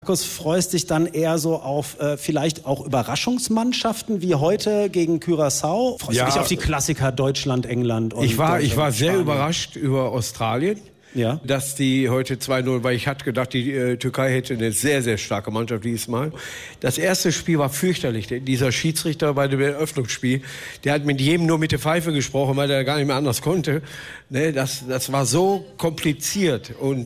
Markus, freust dich dann eher so auf vielleicht auch Überraschungsmannschaften wie heute gegen Curaçao? Freust du dich auf die Klassiker Deutschland, England und Ich war sehr Spanien? überrascht über Australien. Ja. Dass die heute 2-0, weil ich hatte gedacht, die Türkei hätte eine sehr, sehr starke Mannschaft diesmal. Das erste Spiel war fürchterlich. Dieser Schiedsrichter bei dem Eröffnungsspiel, der hat mit jedem nur mit der Pfeife gesprochen, weil er gar nicht mehr anders konnte. Ne, das war so kompliziert und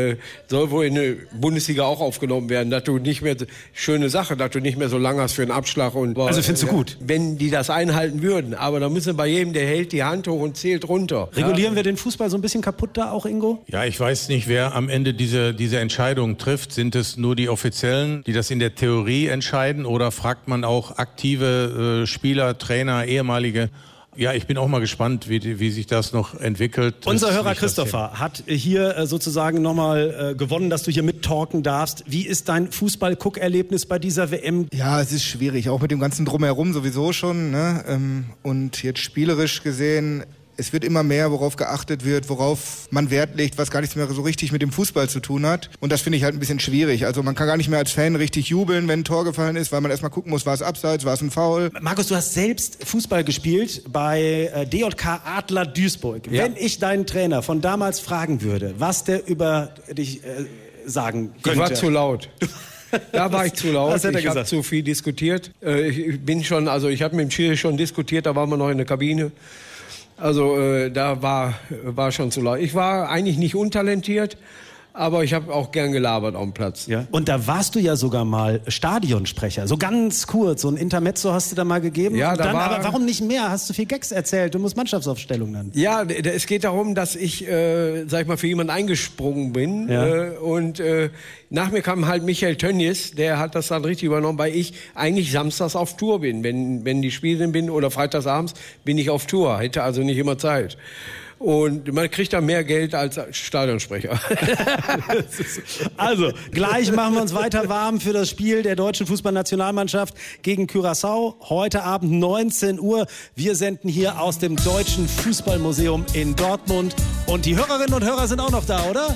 soll wohl in der Bundesliga auch aufgenommen werden, dass du nicht mehr, schöne Sache, dass du nicht mehr so lange hast für einen Abschlag. Und, also findest du gut? Wenn die das einhalten würden, aber da müssen bei jedem, der hält die Hand hoch und zählt runter. Regulieren wir den Fußball so ein bisschen kaputt da auch, Ingo? Ja, ich weiß nicht, wer am Ende diese Entscheidung trifft. Sind es nur die Offiziellen, die das in der Theorie entscheiden, oder fragt man auch aktive Spieler, Trainer, ehemalige? Ja, ich bin auch mal gespannt, wie sich das noch entwickelt. Unser Hörer Christopher hat hier sozusagen nochmal gewonnen, dass du hier mittalken darfst. Wie ist dein Fußball-Guck-Erlebnis bei dieser WM? Ja, es ist schwierig, auch mit dem ganzen Drumherum sowieso schon. Ne? Und jetzt spielerisch gesehen, es wird immer mehr, worauf geachtet wird, worauf man Wert legt, was gar nichts mehr so richtig mit dem Fußball zu tun hat. Und das finde ich halt ein bisschen schwierig. Also man kann gar nicht mehr als Fan richtig jubeln, wenn ein Tor gefallen ist, weil man erstmal gucken muss, war es Abseits, war es ein Foul. Markus, du hast selbst Fußball gespielt bei DJK Adler Duisburg. Ja. Wenn ich deinen Trainer von damals fragen würde, was der über dich sagen könnte. Ich war zu laut. Da war ich zu laut, ich habe zu viel diskutiert. Ich habe mit dem Schiri schon diskutiert, da waren wir noch in der Kabine. Also da war schon zu laut. Ich war eigentlich nicht untalentiert, aber ich habe auch gern gelabert auf dem Platz. Ja. Und da warst du ja sogar mal Stadionsprecher, so ganz kurz, so ein Intermezzo hast du da mal gegeben. Ja, aber warum nicht mehr? Hast du viel Gags erzählt? Du musst Mannschaftsaufstellung nennen. Ja, es geht darum, dass ich, sag ich mal, für jemanden eingesprungen bin. Ja. Und nach mir kam halt Michael Tönnies, der hat das dann richtig übernommen, weil ich eigentlich samstags auf Tour bin. Wenn die Spiele bin oder freitagsabends, bin ich auf Tour, hätte also nicht immer Zeit. Und man kriegt da mehr Geld als Stadionsprecher. Also, gleich machen wir uns weiter warm für das Spiel der deutschen Fußballnationalmannschaft gegen Curaçao. Heute Abend 19 Uhr. Wir senden hier aus dem Deutschen Fußballmuseum in Dortmund. Und die Hörerinnen und Hörer sind auch noch da, oder?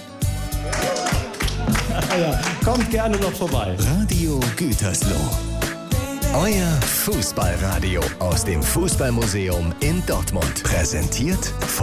Ja, kommt gerne noch vorbei. Radio Gütersloh. Euer Fußballradio aus dem Fußballmuseum in Dortmund. Präsentiert von